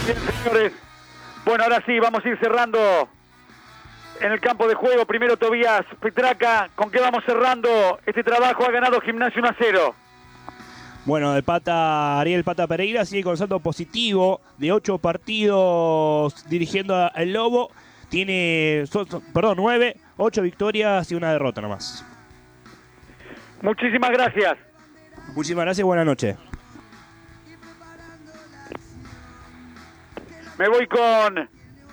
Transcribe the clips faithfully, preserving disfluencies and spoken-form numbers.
Bien, señores. Bueno, ahora sí, vamos a ir cerrando en el campo de juego. Primero Tobías Petraca. ¿Con qué vamos cerrando este trabajo? Ha ganado Gimnasia uno a cero. Bueno, el Pata, Ariel Pata Pereira sigue con saldo positivo de ocho partidos dirigiendo al Lobo. Tiene, so, so, perdón, nueve, ocho victorias y una derrota nomás. Muchísimas gracias. Muchísimas gracias, buenas noches. Me voy con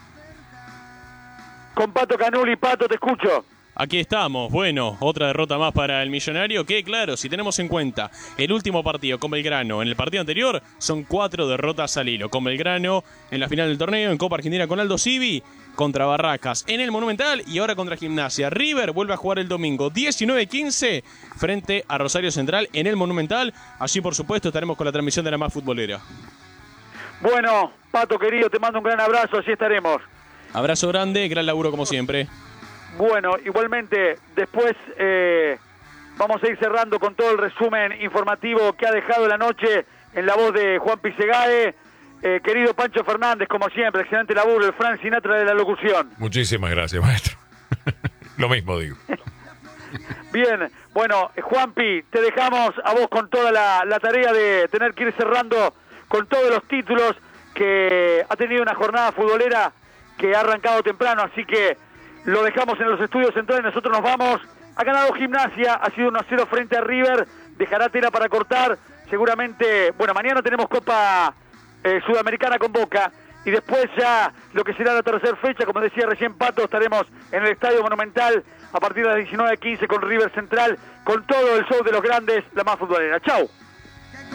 con Pato Canuli. Pato, te escucho. Aquí estamos, bueno, otra derrota más para el Millonario, que claro, si tenemos en cuenta el último partido con Belgrano, en el partido anterior son cuatro derrotas al hilo, con Belgrano en la final del torneo, en Copa Argentina con Aldo Civi, contra Barracas en el Monumental y ahora contra Gimnasia. River vuelve a jugar el domingo diecinueve quince frente a Rosario Central en el Monumental, allí por supuesto estaremos con la transmisión de la más futbolera. Bueno, Pato querido, te mando un gran abrazo, así estaremos. Abrazo grande, gran laburo como siempre. Bueno, igualmente, después eh, vamos a ir cerrando con todo el resumen informativo que ha dejado la noche en la voz de Juan Pisegae. Eh, querido Pancho Fernández, como siempre, excelente laburo, el Frank Sinatra de la locución. Muchísimas gracias, maestro. Lo mismo digo. Bien, bueno, Juanpi, te dejamos a vos con toda la, la tarea de tener que ir cerrando con todos los títulos, que ha tenido una jornada futbolera que ha arrancado temprano, así que lo dejamos en los estudios centrales, nosotros nos vamos. Ha ganado Gimnasia, ha sido uno a cero frente a River, dejará tela para cortar, seguramente, bueno, mañana tenemos Copa eh, Sudamericana con Boca, y después ya lo que será la tercera fecha, como decía recién Pato, estaremos en el Estadio Monumental a partir de las diecinueve quince con River Central, con todo el show de los grandes, la más futbolera. Chau.